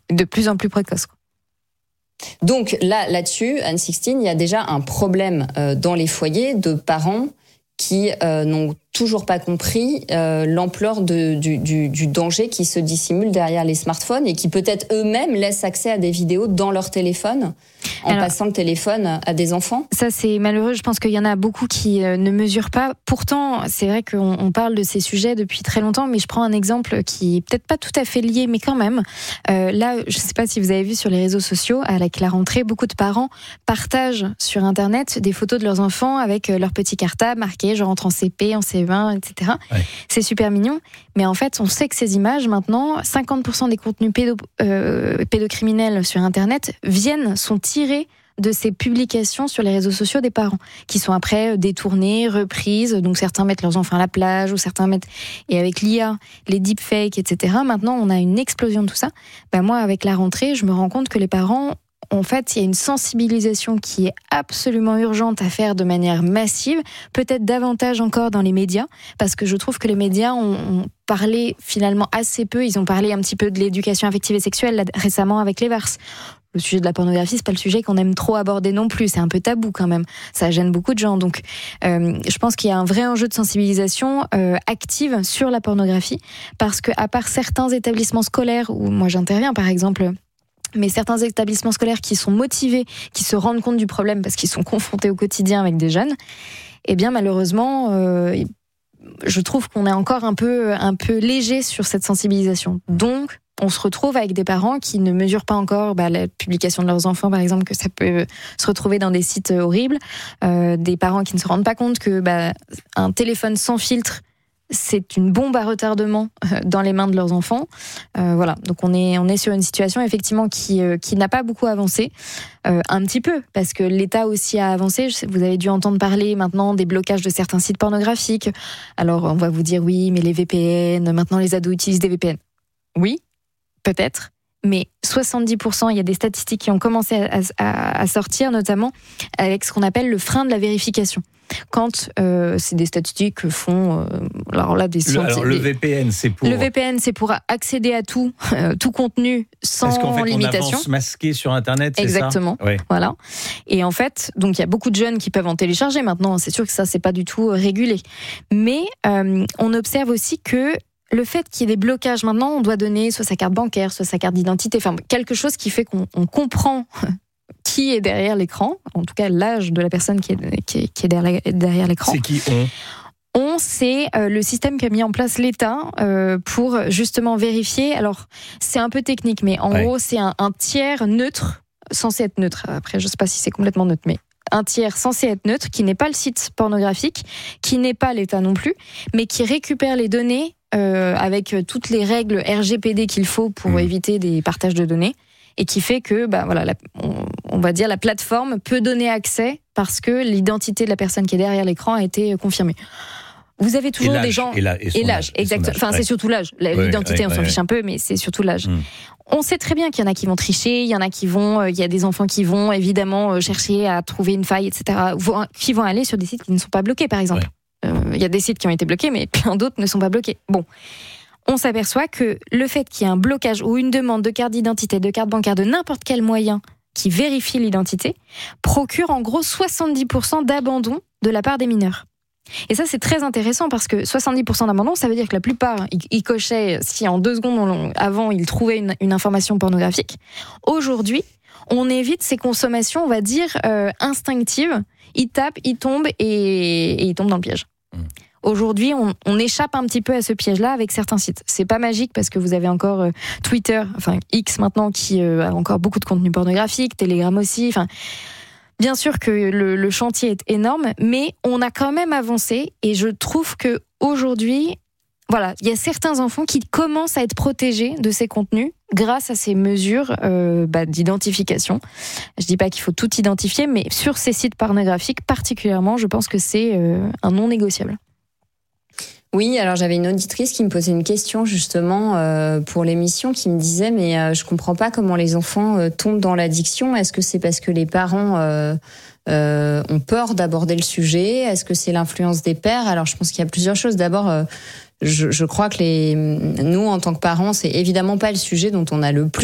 de plus en plus précoce. Donc là-dessus, Anne-Sixtine, il y a déjà un problème dans les foyers de parents qui n'ont toujours pas compris l'ampleur du danger qui se dissimule derrière les smartphones et qui peut-être eux-mêmes laissent accès à des vidéos dans leur téléphone passant le téléphone à des enfants. Ça, c'est malheureux. Je pense qu'il y en a beaucoup qui ne mesurent pas. Pourtant, c'est vrai qu'on parle de ces sujets depuis très longtemps, mais je prends un exemple qui est peut-être pas tout à fait lié, mais quand même. Là, je ne sais pas si vous avez vu sur les réseaux sociaux, avec la rentrée, beaucoup de parents partagent sur Internet des photos de leurs enfants avec leur petit cartable marqué « Je rentre en CP, en CE1 », etc. Ouais. C'est super mignon. Mais en fait, on sait que ces images, maintenant, 50% des contenus pédocriminels sur Internet sont tirés de ces publications sur les réseaux sociaux des parents, qui sont après détournées, reprises. Donc certains mettent leurs enfants à la plage, ou certains mettent... Et avec l'IA, les deepfakes, etc., maintenant, on a une explosion de tout ça. Moi, avec la rentrée, je me rends compte que les parents... En fait, il y a une sensibilisation qui est absolument urgente à faire de manière massive, peut-être davantage encore dans les médias, parce que je trouve que les médias ont parlé finalement assez peu. Ils ont parlé un petit peu de l'éducation affective et sexuelle là, récemment avec les VARS. Le sujet de la pornographie, c'est pas le sujet qu'on aime trop aborder non plus. C'est un peu tabou quand même. Ça gêne beaucoup de gens. Donc, je pense qu'il y a un vrai enjeu de sensibilisation active sur la pornographie, parce que à part certains établissements scolaires où moi j'interviens, par exemple. Mais certains établissements scolaires qui sont motivés, qui se rendent compte du problème parce qu'ils sont confrontés au quotidien avec des jeunes, eh bien malheureusement, je trouve qu'on est encore un peu léger sur cette sensibilisation. Donc, on se retrouve avec des parents qui ne mesurent pas encore la publication de leurs enfants, par exemple, que ça peut se retrouver dans des sites horribles. Des parents qui ne se rendent pas compte que un téléphone sans filtre, c'est une bombe à retardement dans les mains de leurs enfants. Voilà. Donc on est sur une situation effectivement qui n'a pas beaucoup avancé, un petit peu, parce que l'État aussi a avancé. Vous avez dû entendre parler maintenant des blocages de certains sites pornographiques. Alors on va vous dire oui, mais les VPN, maintenant les ados utilisent des VPN. Oui, peut-être. Mais 70%, il y a des statistiques qui ont commencé à sortir, notamment avec ce qu'on appelle le frein de la vérification. Quand c'est des statistiques que font le VPN, c'est pour... Le VPN, c'est pour accéder à tout contenu sans limitation. Parce qu'en fait, on avance masqué sur Internet, c'est exactement, ça ? Oui. Voilà. Et en fait, donc il y a beaucoup de jeunes qui peuvent en télécharger maintenant. C'est sûr que ça, c'est pas du tout régulé. Mais on observe aussi que le fait qu'il y ait des blocages maintenant, on doit donner soit sa carte bancaire, soit sa carte d'identité, enfin quelque chose qui fait qu'on comprend qui est derrière l'écran, en tout cas l'âge de la personne qui est derrière l'écran. C'est qui c'est le système qu'a mis en place l'État pour justement vérifier. Alors, c'est un peu technique, mais en gros, c'est un tiers neutre, censé être neutre. Après, je ne sais pas si c'est complètement neutre, mais un tiers censé être neutre, qui n'est pas le site pornographique, qui n'est pas l'État non plus, mais qui récupère les données avec toutes les règles RGPD qu'il faut pour éviter des partages de données, et qui fait que, on va dire, la plateforme peut donner accès parce que l'identité de la personne qui est derrière l'écran a été confirmée. Vous avez toujours des gens... Et l'âge, exactement. Enfin, c'est surtout l'âge. L'identité, on s'en fiche un peu, mais c'est surtout l'âge. On sait très bien qu'il y en a qui vont tricher, il y en a qui vont... il y a des enfants qui vont, évidemment, chercher à trouver une faille, etc., qui vont aller sur des sites qui ne sont pas bloqués, par exemple. Il y a des sites qui ont été bloqués, mais plein d'autres ne sont pas bloqués. Bon. On s'aperçoit que le fait qu'il y ait un blocage ou une demande de carte d'identité, de carte bancaire, de n'importe quel moyen qui vérifie l'identité, procure en gros 70% d'abandon de la part des mineurs. Et ça, c'est très intéressant parce que 70% d'abandon, ça veut dire que la plupart, ils cochaient, si en 2 secondes avant, ils trouvaient une information pornographique. Aujourd'hui, on évite ces consommations, on va dire, instinctives. Ils tapent, ils tombent et ils tombent dans le piège. Aujourd'hui, on échappe un petit peu à ce piège-là avec certains sites. C'est pas magique parce que vous avez encore Twitter, enfin X maintenant, qui a encore beaucoup de contenu pornographique, Telegram aussi. Enfin, bien sûr que le chantier est énorme, mais on a quand même avancé. Et je trouve que aujourd'hui, voilà, il y a certains enfants qui commencent à être protégés de ces contenus grâce à ces mesures d'identification. Je dis pas qu'il faut tout identifier, mais sur ces sites pornographiques particulièrement, je pense que c'est un non négociable. Oui, alors j'avais une auditrice qui me posait une question justement pour l'émission, qui me disait je comprends pas comment les enfants tombent dans l'addiction. Est-ce que c'est parce que les parents ont peur d'aborder le sujet ? Est-ce que c'est l'influence des pères ? Alors je pense qu'il y a plusieurs choses. D'abord, je crois que nous en tant que parents, c'est évidemment pas le sujet dont on a le plus